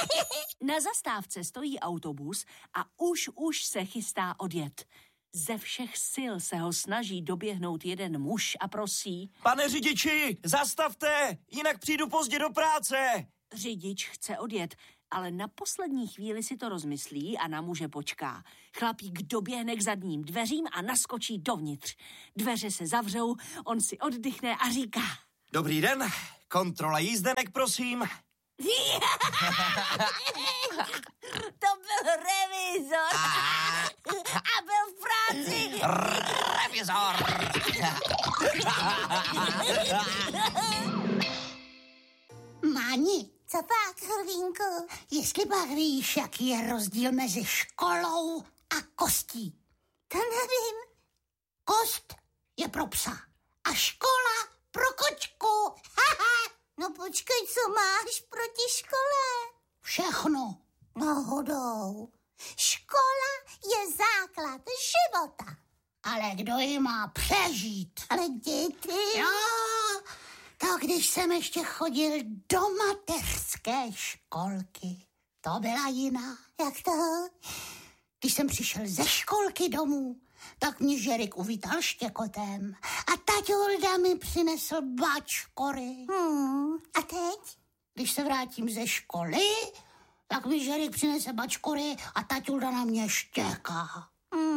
Na zastávce stojí autobus a už se chystá odjet. Ze všech sil se ho snaží doběhnout jeden muž a prosí: Pane řidiči, zastavte, jinak přijdu pozdě do práce. Řidič chce odjet, ale na poslední chvíli si to rozmyslí a na muže počká. Chlapík doběhne k zadním dveřím a naskočí dovnitř. Dveře se zavřou, on si oddychne a říká: Dobrý den, kontrola jízdenek, prosím. To byl revizor a byl v práci. Revizor. Máni, Co pak, Hrvínku? jestli pak víš, jaký je rozdíl mezi školou a kostí. To nevím. Kost je pro psa a škola pro kočku. No počkej, co máš proti škole? Všechno. Náhodou. Škola je základ života. Ale kdo ji má přežít? Ale děti... Jo, to když jsem ještě chodil do mateřské školky, to byla jiná. Jak to? Když jsem přišel ze školky domů, tak mě Žerik uvítal štěkotem a taťulda mi přinesl bačkory. A teď? Když se vrátím ze školy, tak mi Žerik přinese bačkory a taťulda na mě štěká.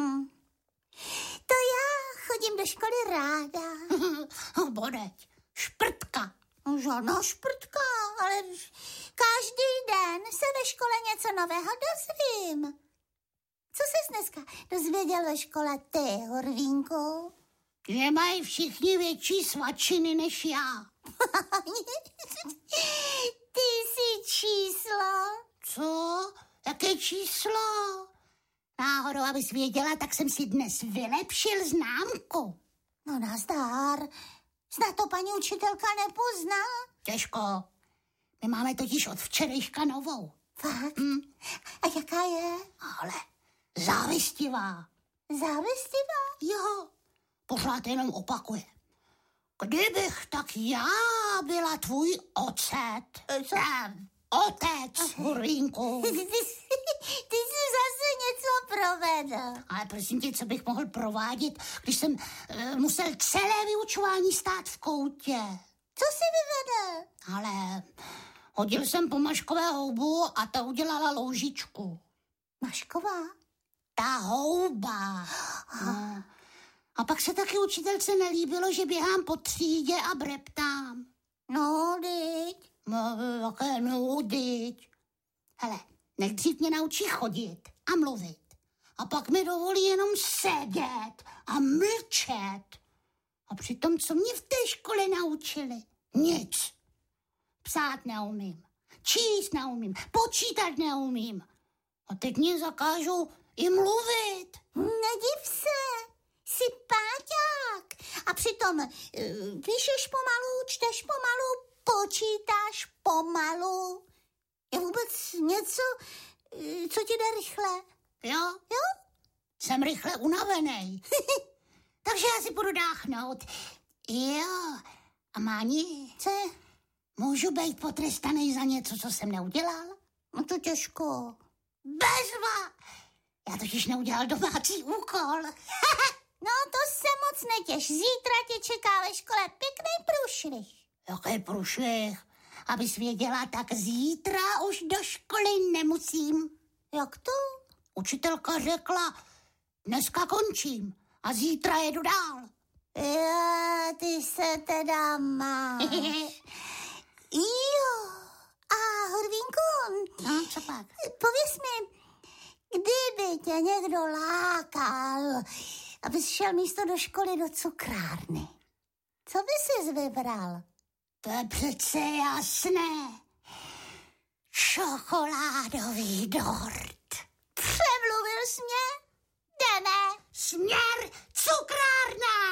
To já chodím do školy ráda. Bodeď, šprtka. No, žádná šprtka, ale každý den se ve škole něco nového dozvím. Co ses dneska dozvěděl ve škole ty, Horvínku? Že mají všichni větší svačiny než já. Ty jsi číslo. Co? Jaké číslo? Náhodou, abys věděla, tak jsem si dnes vylepšil známku. No nazdar. Snad to paní učitelka nepozná. Těžko. My máme totiž od včerejška novou. Fakt? A jaká je? Ale závistivá. Závistivá? Jo, pořád jenom opakuje. Kdybych tak já byla tvůj ocet. Co? Otec, Hurínku. Ty jsi zase něco provedl. Ale prosím tě, co bych mohl provádět, když jsem musel celé vyučování stát v koutě. Co jsi vyvedl? Ale hodil jsem po Maškové houbu a ta udělala loužičku. Mašková? Ta houba. No. A pak se taky učitelce nelíbilo, že běhám po třídě a breptám. No, dyť. No, jaké nudiť. Hele, nejdřív mě naučí chodit a mluvit. A pak mi dovolí jenom sedět a mlčet. A přitom, co mě v té škole naučili? Nic. Psát neumím, číst neumím, počítat neumím. A teď mě zakážou i mluvit. Nediv se, jsi páťák. A přitom píšeš pomalu, čteš pomalu, počítáš pomalu. Je vůbec něco, co ti jde rychle? Jo? Jo? Jsem rychle unavený. Takže já si půjdu dáchnout. Jo. A Máni? Co? Můžu být potrestaný za něco, co jsem neudělal? No to těžko. Bezva! Já totiž neudělal domácí úkol. No to se moc netěš. Zítra tě čeká ve škole pěkný průšvih. Jaký průšvih? Abys věděla, tak zítra už do školy nemusím. Jak to? Učitelka řekla, dneska končím a zítra jedu dál. Jo, ty se teda máš. Jo. A Horvínku, No, co pak? pověz mi, kdyby tě někdo lákal, abys šel místo do školy do cukrárny, co by jsi vybral? To je přece jasné. Čokoládový dort. Přemluvil jsi mě? Jdeme. Směr cukrárna!